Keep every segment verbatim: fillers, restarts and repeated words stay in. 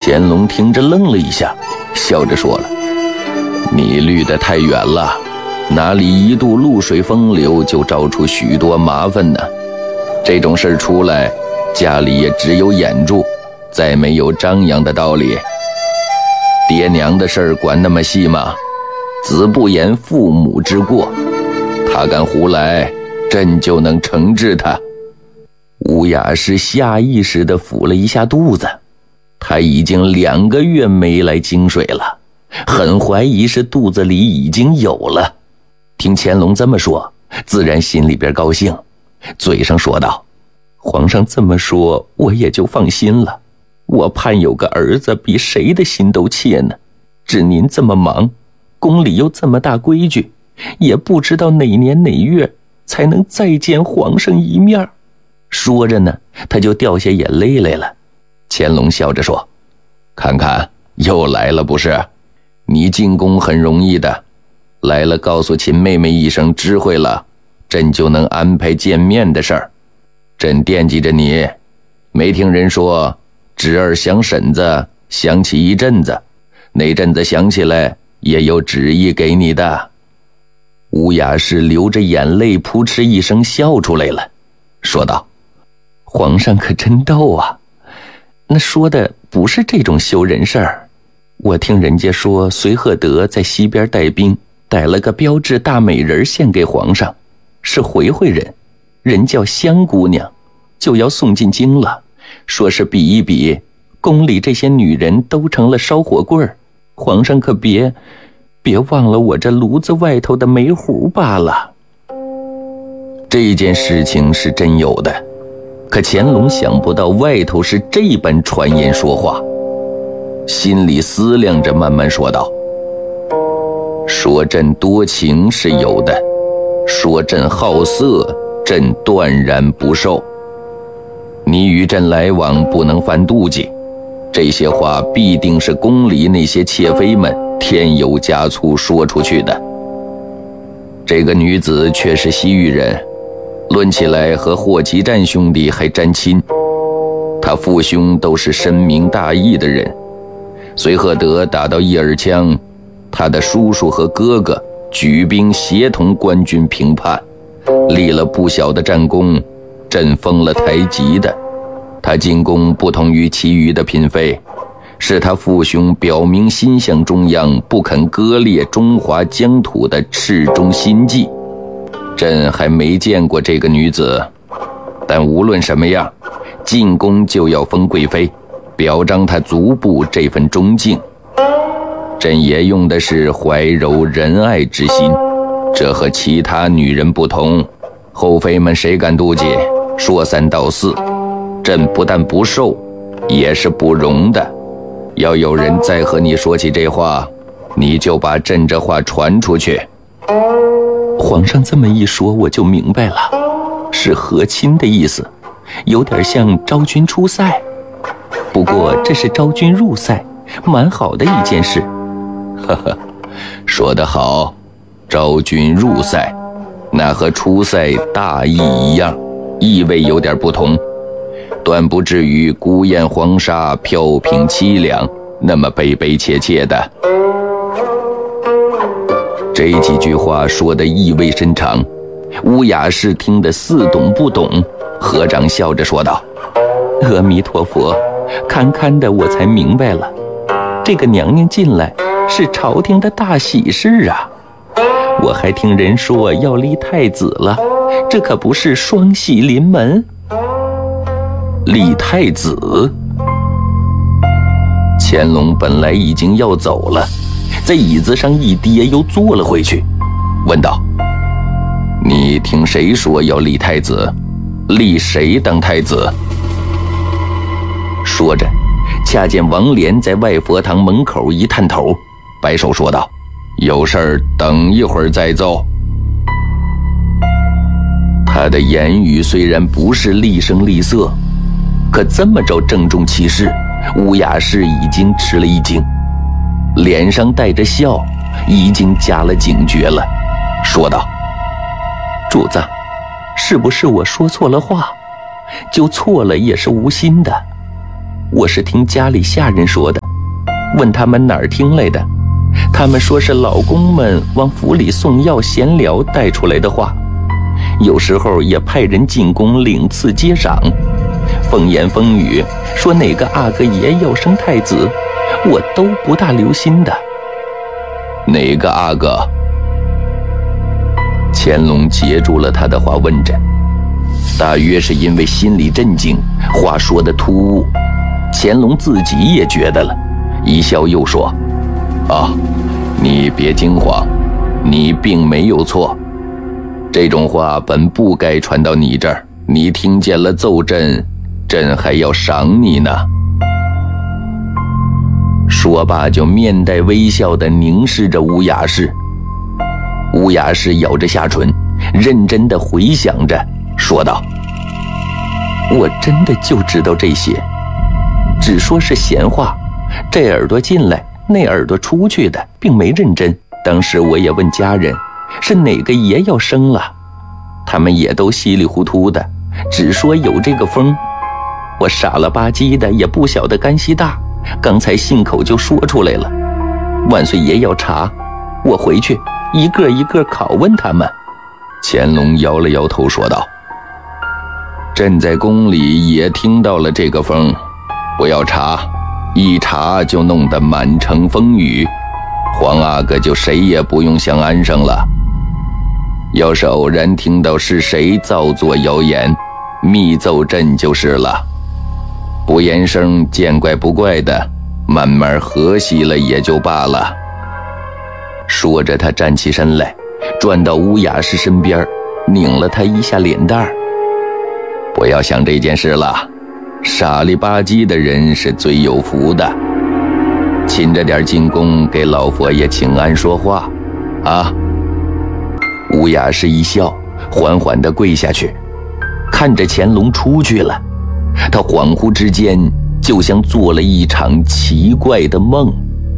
乾隆听着愣了一下，笑着说了：你虑得太远了，哪里一度露水风流就招出许多麻烦呢？这种事出来，家里也只有掩住，再没有张扬的道理。爹娘的事儿管那么细吗？子不言父母之过，他敢胡来，朕就能惩治他。吴雅是下意识地抚了一下肚子，他已经两个月没来京水了，很怀疑是肚子里已经有了。听乾隆这么说，自然心里边高兴，嘴上说道：皇上这么说，我也就放心了。我盼有个儿子比谁的心都切呢。只您这么忙，宫里又这么大规矩，也不知道哪年哪月才能再见皇上一面。说着呢，他就掉下眼泪来了。乾隆笑着说：看看又来了不是？你进宫很容易的，来了告诉秦妹妹一声知会了，朕就能安排见面的事儿。朕惦记着你，没听人说侄儿想婶子想起一阵子，那阵子想起来也有旨意给你的。吴雅是流着眼泪扑哧一声笑出来了，说道：皇上可真逗啊，那说的不是这种羞人事儿。我听人家说隋赫德在西边带兵，带了个标致大美人献给皇上，是回回人，人叫香姑娘，就要送进京了，说是比一比，宫里这些女人都成了烧火棍儿，皇上可别别忘了我这炉子外头的煤糊罢了。这件事情是真有的，可乾隆想不到外头是这般传言说话，心里思量着慢慢说道：说朕多情是有的，说朕好色，朕断然不受。你与朕来往不能犯妒忌，这些话必定是宫里那些妾妃们添油加醋说出去的。这个女子却是西域人，论起来和霍奇战兄弟还沾亲，他父兄都是深明大义的人。隋赫德打到伊尔羌，他的叔叔和哥哥举兵协同官军平叛，立了不小的战功，朕封了台籍的。他进宫不同于其余的嫔妃，是他父兄表明心向中央，不肯割裂中华疆土的赤忠心计。朕还没见过这个女子，但无论什么样，进宫就要封贵妃，表彰她族部这份忠敬。朕也用的是怀柔仁爱之心，这和其他女人不同。后妃们谁敢妒忌？说三道四，朕不但不受，也是不容的。要有人再和你说起这话，你就把朕这话传出去。皇上这么一说，我就明白了，是和亲的意思，有点像昭君出塞。不过这是昭君入塞，蛮好的一件事。呵呵，说得好，昭君入塞，那和出塞大意一样，意味有点不同，断不至于孤雁黄沙，飘萍凄凉，那么悲悲切切的。这几句话说得意味深长，乌雅氏听得似懂不懂，合掌笑着说道：阿弥陀佛，堪堪的我才明白了，这个娘娘进来是朝廷的大喜事啊！我还听人说要立太子了，这可不是双喜临门。立太子？乾隆本来已经要走了，在椅子上一跌，又坐了回去，问道：你听谁说要立太子？立谁当太子？说着，恰见王莲在外佛堂门口一探头，摆手说道：有事儿等一会儿再奏。他的言语虽然不是厉声厉色，可这么着郑重其事，乌雅氏已经吃了一惊，脸上带着笑，已经加了警觉了，说道：主子，是不是我说错了话？就错了也是无心的，我是听家里下人说的， 问他们哪儿听来的，他们说是老公们往府里送药闲聊带出来的话，有时候也派人进宫领赐接赏，风言风语说哪个阿哥爷要生太子，我都不大留心的。 哪个阿哥？ 乾隆截住了他的话问着，大约是因为心里震惊，话说得突兀，乾隆自己也觉得了，一笑又说： 啊，你别惊慌，你并没有错，这种话本不该传到你这儿，你听见了奏朕，朕还要赏你呢。 说罢就面带微笑地凝视着乌雅氏。乌雅氏咬着下唇，认真地回想着，说道：我真的就知道这些，只说是闲话，这耳朵进来那耳朵出去的，并没认真。当时我也问家人是哪个爷要生了，他们也都稀里糊涂的，只说有这个风。我傻了吧唧的也不晓得干系大，刚才信口就说出来了。万岁爷要查，我回去一个一个拷问他们。 乾隆摇了摇头说道：朕在宫里也听到了这个风，不要查，一查就弄得满城风雨，皇阿哥就谁也不用想安生了。要是偶然听到是谁造作谣言，密奏朕就是了。不言声，见怪不怪的，慢慢和稀了也就罢了。 说着他站起身来，转到乌雅氏身边，拧了他一下脸蛋儿。 不要想这件事了，傻里吧唧的人是最有福的。亲着点进宫给老佛爷请安说话啊。 乌雅氏一笑，缓缓地跪下去，看着乾隆出去了。他恍惚之间就像做了一场奇怪的梦。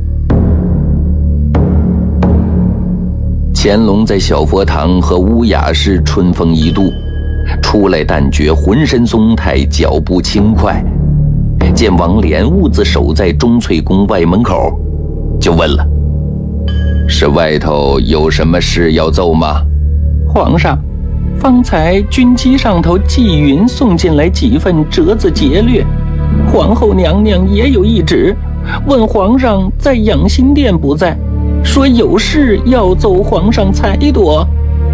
乾隆在小佛堂和乌雅氏春风一度，出来但觉浑身松泰，脚步轻快。见王莲兀自守在钟粹宫外门口，就问了： 是外头有什么事要奏吗？ 皇上，方才军机上头纪云送进来几份折子节略，皇后娘娘也有一旨，问皇上在养心殿不在，说有事要奏皇上裁夺。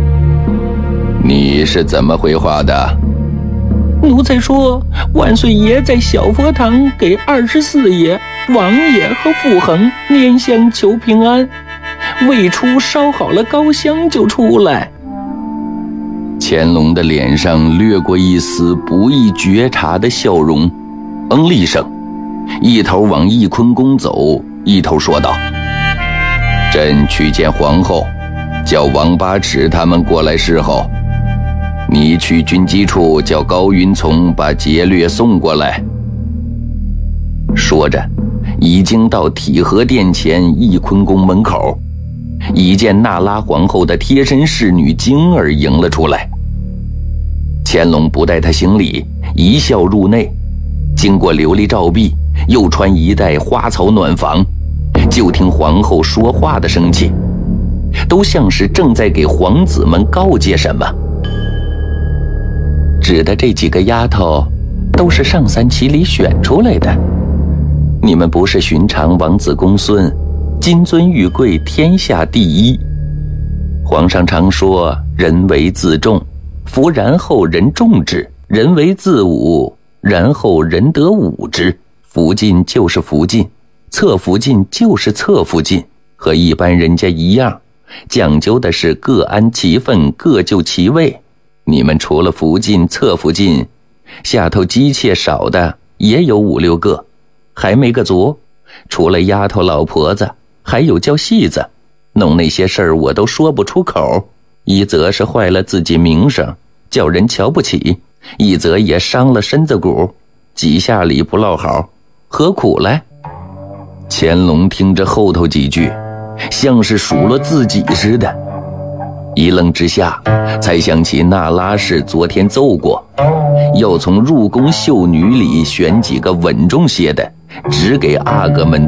你是怎么回话的？ 奴才说万岁爷在小佛堂给二十四爷、王爷和傅恒拈香求平安，未出烧好了高香就出来。 乾隆的脸上掠过一丝不易觉察的笑容，嗯了一声，一头往翊坤宫走，一头说道： 朕去见皇后，叫王八尺他们过来侍候，你去军机处叫高云从把节略送过来。 说着已经到体和殿前翊坤宫门口，已见那拉皇后的贴身侍女晶儿迎了出来。乾隆不待他行礼，一笑入内，经过琉璃照壁，又穿一带花草暖房，就听皇后说话的声气，都像是正在给皇子们告诫什么。指的这几个丫头都是上三旗里选出来的，你们不是寻常王子公孙，金尊玉贵，天下第一。皇上常说人为自重，夫然后人重之；人为自侮，然后人得侮之。福晋就是福晋，侧福晋就是侧福晋，和一般人家一样，讲究的是各安其分，各就其位。你们除了福晋、侧福晋，下头姬妾少的也有五六个，还没个足。除了丫头老婆子，还有叫戏子，弄那些事儿我都说不出口。一则是坏了自己名声，叫人瞧不起；一则也伤了身子骨，几下里不落好，何苦来？乾隆听着后头几句，像是数落自己似的，一愣之下，才想起那拉氏昨天奏过，要从入宫秀女里选几个稳重些的，只给阿哥们